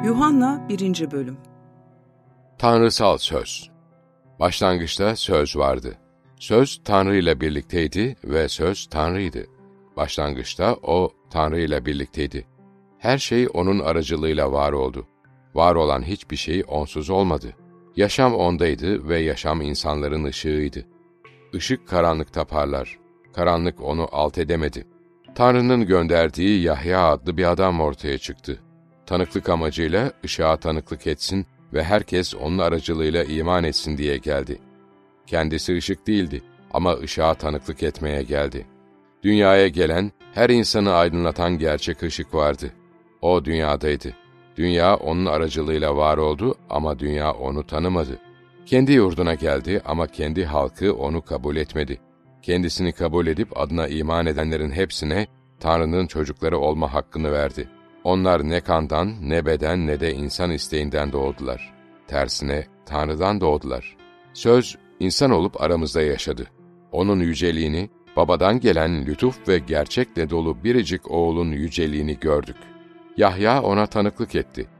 Yuhanna 1. Bölüm. Tanrısal söz. Başlangıçta söz vardı. Söz Tanrı ile birlikteydi ve söz Tanrı'ydı. Başlangıçta o Tanrı ile birlikteydi. Her şey onun aracılığıyla var oldu. Var olan hiçbir şey onsuz olmadı. Yaşam ondaydı ve yaşam insanların ışığıydı. Işık karanlıkta parlar. Karanlık onu alt edemedi. Tanrı'nın gönderdiği Yahya adlı bir adam ortaya çıktı. Tanıklık amacıyla ışığa tanıklık etsin ve herkes onun aracılığıyla iman etsin diye geldi. Kendisi ışık değildi ama ışığa tanıklık etmeye geldi. Dünyaya gelen, her insanı aydınlatan gerçek ışık vardı. O dünyadaydı. Dünya onun aracılığıyla var oldu ama dünya onu tanımadı. Kendi yurduna geldi ama kendi halkı onu kabul etmedi. Kendisini kabul edip adına iman edenlerin hepsine Tanrı'nın çocukları olma hakkını verdi. Onlar ne kandan, ne beden, ne de insan isteğinden doğdular. Tersine Tanrı'dan doğdular. Söz, insan olup aramızda yaşadı. Onun yüceliğini, babadan gelen lütuf ve gerçekle dolu biricik oğlun yüceliğini gördük. Yahya ona tanıklık etti.